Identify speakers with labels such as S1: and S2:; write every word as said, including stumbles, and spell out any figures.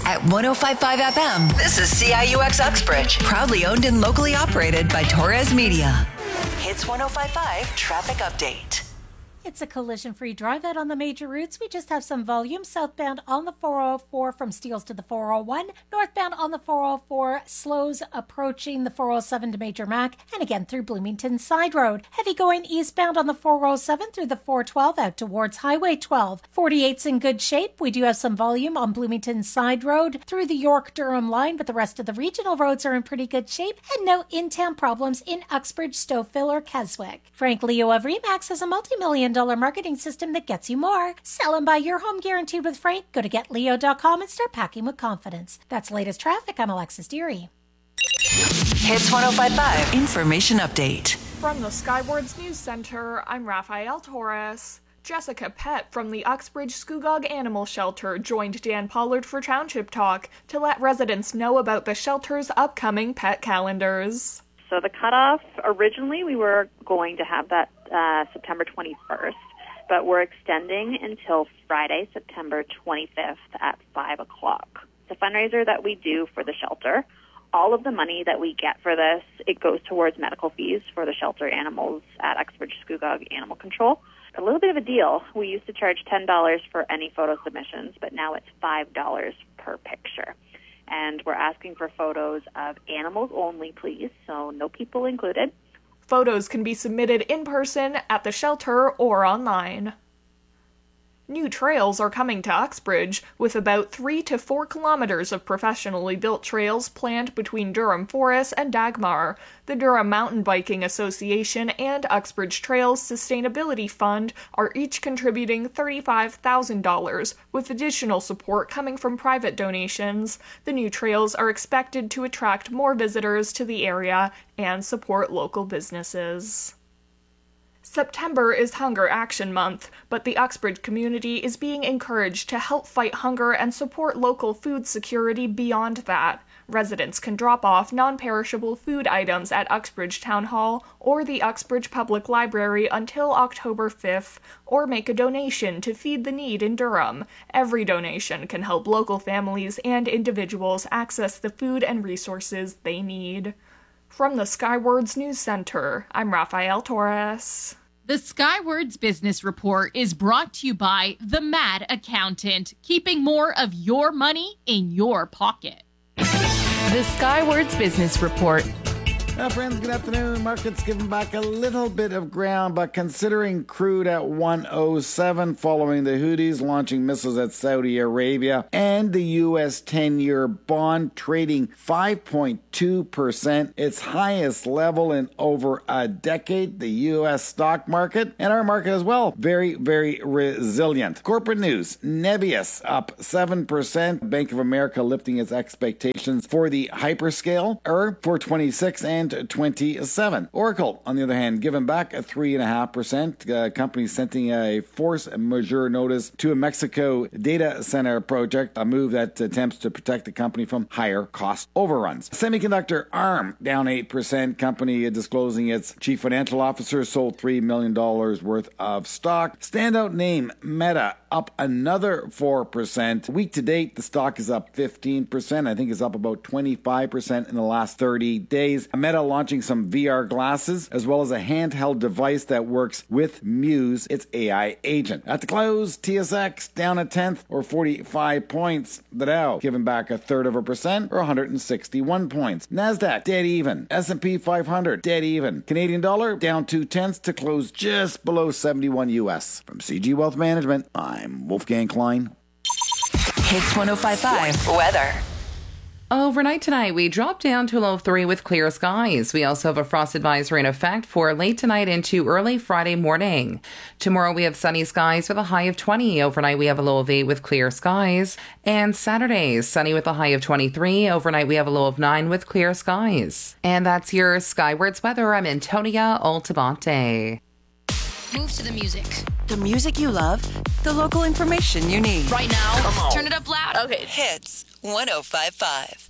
S1: At one oh five point five F M, this is C I U X Uxbridge. Proudly owned and locally operated by Torres Media. Hits one oh five point five Traffic Update.
S2: It's a collision-free drive out on the major routes. We just have some volume southbound on the four oh four from Steeles to the four oh one. Northbound on the four oh four, slows approaching the four oh seven to Major Mac, and again through Bloomington Side Road. Heavy going eastbound on the four oh seven through the four twelve out towards Highway twelve. forty-eight's in good shape. We do have some volume on Bloomington Side Road through the York-Durham line, but the rest of the regional roads are in pretty good shape, and no in-town problems in Uxbridge, Stouffville, or Keswick. Frank Leo of Remax has a multi-million dollar marketing system that gets you more. Sell and buy your home guaranteed with Frank. Go to get leo dot com and start packing with confidence. That's latest traffic. I'm Alexis Deary.
S1: Hits one oh five point five Information Update.
S3: From the Skywards News Center, I'm Rafael Torres. Jessica Pett from the Uxbridge Scugog Animal Shelter joined Dan Pollard for Township Talk to let residents know about the shelter's upcoming pet calendars.
S4: So the cutoff, originally we were going to have that uh, September twenty-first, but we're extending until Friday, September twenty-fifth at five o'clock. It's a fundraiser that we do for the shelter. All of the money that we get for this, it goes towards medical fees for the shelter animals at Uxbridge Scugog Animal Control. A little bit of a deal. We used to charge ten dollars for any photo submissions, but now it's five dollars per picture. And we're asking for photos of animals only, please, so no people included.
S3: Photos can be submitted in person, at the shelter, or online. New trails are coming to Uxbridge, with about three to four kilometers of professionally built trails planned between Durham Forest and Dagmar. The Durham Mountain Biking Association and Uxbridge Trails Sustainability Fund are each contributing thirty-five thousand dollars, with additional support coming from private donations. The new trails are expected to attract more visitors to the area and support local businesses. September is Hunger Action Month, but the Uxbridge community is being encouraged to help fight hunger and support local food security beyond that. Residents can drop off non-perishable food items at Uxbridge Town Hall or the Uxbridge Public Library until October fifth, or make a donation to Feed the Need in Durham. Every donation can help local families and individuals access the food and resources they need. From the Skywards News Center, I'm Rafael Torres.
S5: The Skywards Business Report is brought to you by The Mad Accountant, keeping more of your money in your pocket. The Skywards Business Report.
S6: Well, friends, good afternoon. Markets giving back a little bit of ground, but considering crude at one oh seven following the Houthis launching missiles at Saudi Arabia, and the U S ten-year bond trading five point two percent, its highest level in over a decade. The U S stock market, and our market as well, very, very resilient. Corporate news, Nebius up seven percent. Bank of America lifting its expectations for the hyperscale er, for twenty-six and twenty-seven. Oracle, on the other hand, given back a three point five percent. Uh, company sending a force majeure notice to a Mexico data center project, a move that attempts to protect the company from higher cost overruns. Semiconductor ARM down eight percent. Company disclosing its chief financial officer sold three million dollars worth of stock. Standout name Meta up another four percent. Week to date, the stock is up fifteen percent. I think it's up about twenty-five percent in the last thirty days. Meta launching some V R glasses, as well as a handheld device that works with Muse, its A I agent. At the close, T S X down a tenth or forty-five points. The Dow giving back a third of a percent or one hundred sixty-one points. NASDAQ dead even. S and P five hundred dead even. Canadian dollar down two tenths to close just below seventy-one U S. From C G Wealth Management, I'm Wolfgang Klein.
S1: Hits one oh five point five Weather.
S7: Overnight tonight, we drop down to a low of three with clear skies. We also have a frost advisory in effect for late tonight into early Friday morning. Tomorrow, we have sunny skies with a high of twenty. Overnight, we have a low of eight with clear skies. And Saturday, sunny with a high of twenty-three. Overnight, we have a low of nine with clear skies. And that's your Skywards weather. I'm Antonia Altabate.
S8: Move to the music.
S1: The music you love, the local information you need.
S8: Right now, turn it up loud.
S1: Okay. Hits one oh five point five.